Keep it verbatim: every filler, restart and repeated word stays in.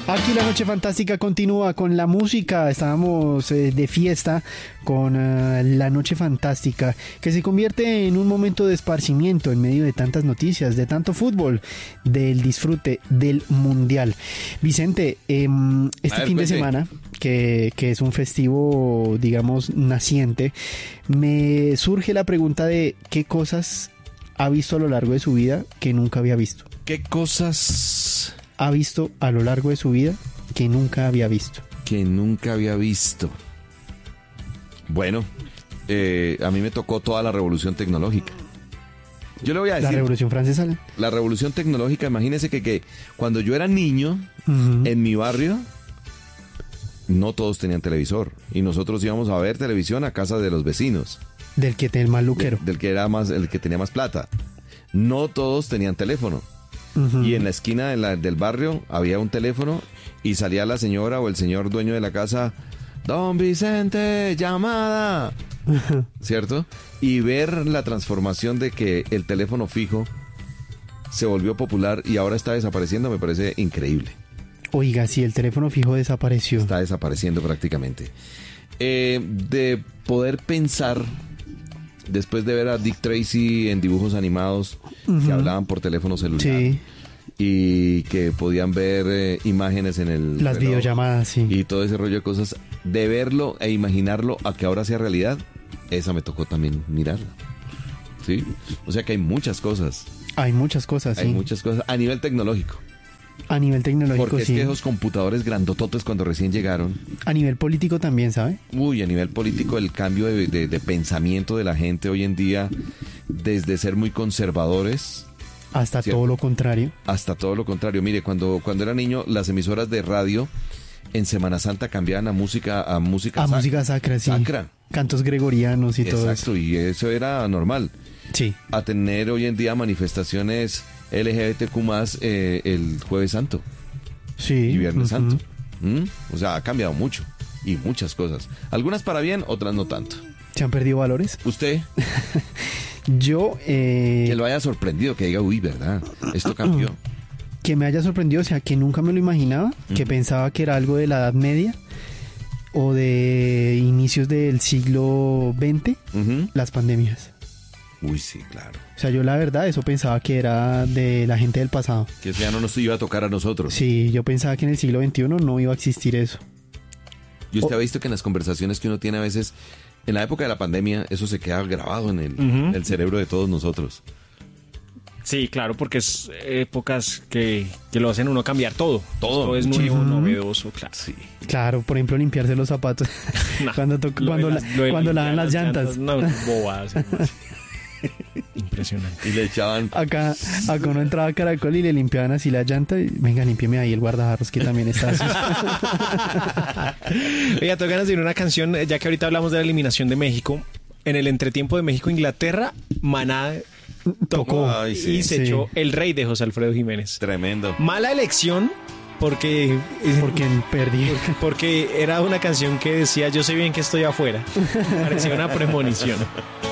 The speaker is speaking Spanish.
Aquí la noche fantástica continúa con la música. Estábamos eh, de fiesta con uh, la noche fantástica, que se convierte en un momento de esparcimiento en medio de tantas noticias, de tanto fútbol, del disfrute del mundial. Vicente, eh, este ver, fin cuente. de semana, que, que es un festivo, digamos, naciente, me surge la pregunta de qué cosas ha visto a lo largo de su vida que nunca había visto. ¿Qué cosas Ha visto a lo largo de su vida que nunca había visto. que nunca había visto? Bueno, eh, a mí me tocó toda la revolución tecnológica. Yo le voy a La decir, Revolución Francesa. la revolución tecnológica, imagínese que, que cuando yo era niño, Uh-huh. en mi barrio, no todos tenían televisor. Y nosotros íbamos a ver televisión a casa de los vecinos. Del que te el maluquero. de- del que era más, el que tenía más plata. No todos tenían teléfono. Uh-huh. Y en la esquina de la- del barrio había un teléfono y salía la señora o el señor dueño de la casa, Don Vicente, llamada, ¿cierto? Y ver la transformación de que el teléfono fijo se volvió popular y ahora está desapareciendo me parece increíble. Oiga, si el teléfono fijo desapareció. Está desapareciendo prácticamente. Eh, de poder pensar, después de ver a Dick Tracy en dibujos animados que Ujú. hablaban por teléfono celular Sí, y que podían ver eh, imágenes en el las reloj videollamadas, sí. y todo ese rollo de cosas, de verlo e imaginarlo a que ahora sea realidad, esa me tocó también mirarla. ¿Sí? O sea que hay muchas cosas, Hay muchas cosas, hay sí. muchas cosas a nivel tecnológico. A nivel tecnológico, Porque es sí. que esos computadores grandototes cuando recién llegaron, A nivel político también, ¿sabe? uy, a nivel político el cambio de, de- de pensamiento de la gente hoy en día, desde ser muy conservadores Hasta Cierto. todo lo contrario. hasta todo lo contrario. Mire, cuando, cuando era niño, las emisoras de radio en Semana Santa cambiaban a música, a música A sac- música sacra, sí. sacra. Cantos gregorianos y todo eso. Exacto, y eso era normal. Sí. A tener hoy en día manifestaciones L G B T Q más eh, el Jueves Santo Sí. y Viernes ujú. Santo. ¿Mm? O sea, ha cambiado mucho y muchas cosas. Algunas para bien, otras no tanto. ¿Se han perdido valores? Usted, Yo, eh, que lo haya sorprendido, que diga, uy, ¿verdad? Esto cambió. que me haya sorprendido, o sea, que nunca me lo imaginaba, que pensaba que era algo de la Edad Media o de inicios del siglo veinte, Ujú. las pandemias. Uy, sí, claro. O sea, yo la verdad eso pensaba que era de la gente del pasado. Que eso ya no nos iba a tocar a nosotros. Sí, yo pensaba que en el siglo veintiuno no iba a existir eso. Y usted ha visto que en las conversaciones que uno tiene a veces, en la época de la pandemia, eso se queda grabado en el, Ujú. el cerebro de todos nosotros. Sí, claro, porque es épocas que, que lo hacen uno cambiar todo. Todo. Todo es nuevo, Ujú. novedoso, claro. Sí. Claro, por ejemplo, limpiarse los zapatos Nah, cuando, to- lo de cuando, las- la- lo de cuando limpiar lavan las llantas. No, bobadas. hermano. Impresionante. Y le echaban... Acá, acá uno entraba a Caracol y le limpiaban así la llanta y venga, límpieme ahí el guardajarros que también está sucio. Oiga, tengo ganas de ir a una canción, ya que ahorita hablamos de la eliminación de México. En el entretiempo de México-Inglaterra, Maná tocó Ay, sí. y se Sí. echó El Rey de José Alfredo Jiménez. Tremendo. Mala elección porque... Porque perdí. Porque era una canción que decía yo sé bien que estoy afuera. Parecía una premonición.